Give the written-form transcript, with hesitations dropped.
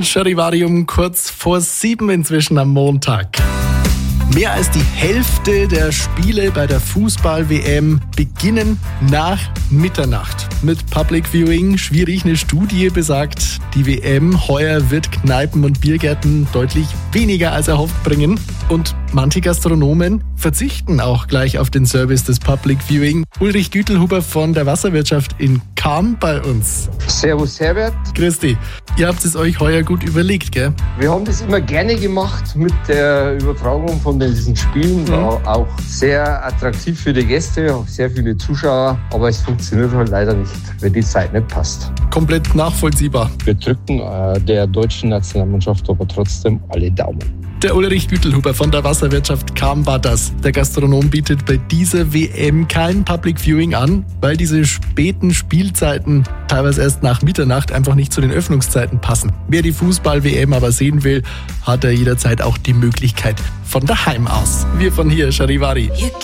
Charivari kurz vor 7 inzwischen am Montag. Mehr als die Hälfte der Spiele bei der Fußball-WM beginnen nach Mitternacht. Mit Public Viewing schwierig. Eine Studie besagt, die WM heuer wird Kneipen und Biergärten deutlich weniger als erhofft bringen. Und manche Gastronomen verzichten auch gleich auf den Service des Public Viewing. Ulrich Gütelhuber von der Wasserwirtschaft in Cham bei uns. Servus Herbert. Christi, ihr habt es euch heuer gut überlegt, gell? Wir haben das immer gerne gemacht mit der Übertragung von diesen Spielen. War auch sehr attraktiv für die Gäste, auch sehr viele Zuschauer. Aber es funktioniert halt leider nicht, wenn die Zeit nicht passt. Komplett nachvollziehbar. Wir drücken der deutschen Nationalmannschaft aber trotzdem alle Daumen. Der Ulrich Gütelhuber von der Wasserwirtschaft Cham war das. Der Gastronom bietet bei dieser WM kein Public Viewing an, weil diese späten Spielzeiten teilweise erst nach Mitternacht einfach nicht zu den Öffnungszeiten passen. Wer die Fußball-WM aber sehen will, hat er jederzeit auch die Möglichkeit von daheim aus. Wir von hier, Charivari.